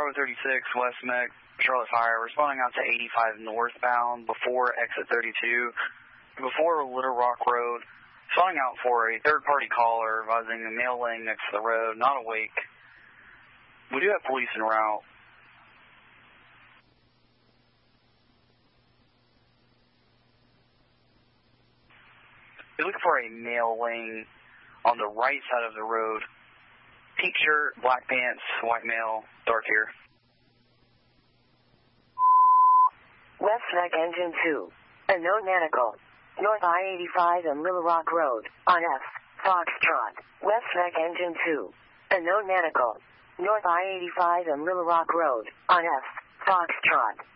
Bravo 36, West Mech, Charlotte Fire, responding out to 85 northbound before exit 32, before Little Rock Road, responding out for a third-party caller, advising a male laying next to the road, not awake. We do have police en route. You're looking for a male laying on the right side of the road. Pink shirt, black pants, white male, dark hair. West Mech Engine 2. Unknown manacle. North I-85 and Little Rock Road. On F. Foxtrot. West Mech Engine 2. Unknown manacle. North I-85 and Little Rock Road. On F. Foxtrot.